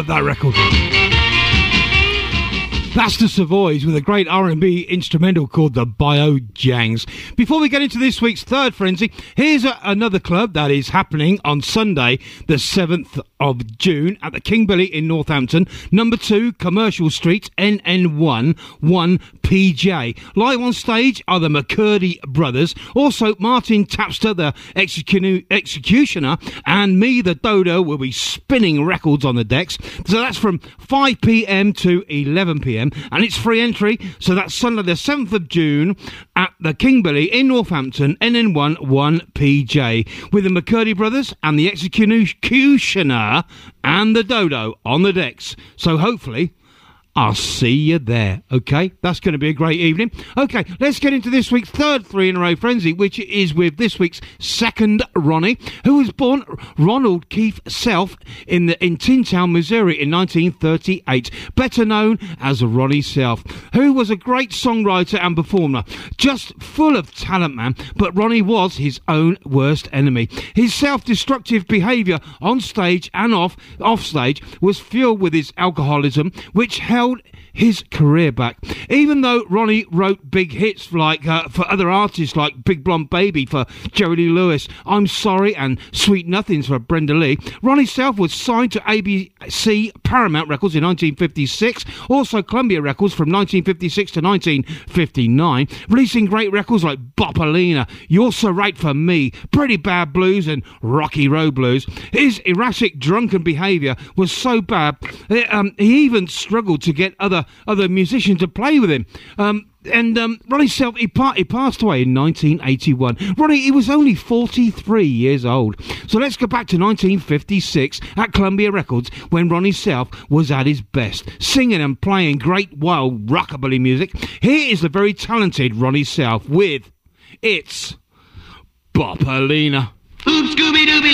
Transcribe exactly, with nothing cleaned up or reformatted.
love that record. That's the Savoys with a great R and B instrumental called the Biojangs. Before we get into this week's third frenzy, here's a, another club that is happening on Sunday, the seventh of June at the King Billy in Northampton. Number two, Commercial Street, N N one, one P J. Live on stage are the McCurdy brothers, also Martin Tapster, the execu- executioner, and me, the Dodo, will be spinning records on the decks. So that's from five p.m. to eleven p.m. and it's free entry. So that's Sunday the seventh of June at the King Billy in Northampton, N N one, one P J, with the McCurdy brothers and the executioner and the Dodo on the decks. So hopefully I'll see you there, okay? That's going to be a great evening. Okay, let's get into this week's third three-in-a-row frenzy, which is with this week's second Ronnie, who was born Ronald Keith Self in the in Tin Town, Missouri in nineteen thirty-eight, better known as Ronnie Self, who was a great songwriter and performer, just full of talent, man, but Ronnie was his own worst enemy. His self-destructive behaviour on stage and off, off stage was fueled with his alcoholism, which held his career back. Even though Ronnie wrote big hits like uh, for other artists like Big Blonde Baby for Jerry Lee Lewis, I'm Sorry and Sweet Nothings for Brenda Lee, Ronnie Self was signed to A B C Paramount Records in nineteen fifty-six, also Columbia Records from nineteen fifty-six to nineteen fifty-nine, releasing great records like Bopalina, You're So Right For Me, Pretty Bad Blues and Rocky Road Blues. His erratic drunken behaviour was so bad that, um, he even struggled to get other other musicians to play with him. Um, and um, Ronnie Self, he, par- he passed away in nineteen eighty-one. Ronnie, he was only forty-three years old. So let's go back to nineteen fifty-six at Columbia Records, when Ronnie Self was at his best, singing and playing great wild rockabilly music. Here is the very talented Ronnie Self with It's Bopalina. Oops, Scooby-Dooby.